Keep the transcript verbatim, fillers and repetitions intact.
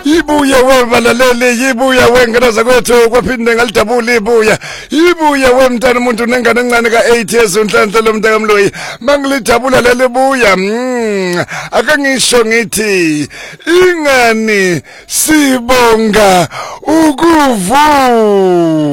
Ibuya webalaleli, yibuya wengeraza kwethu kwaphinde ngalidabula ibuya. Ibuya wemntana umuntu nengane encane ka eight years unhlanhla lomntaka mloyi. Mangilidabula leli buya. Mm, ake ngisho ngithi ingani sibonga ukuvu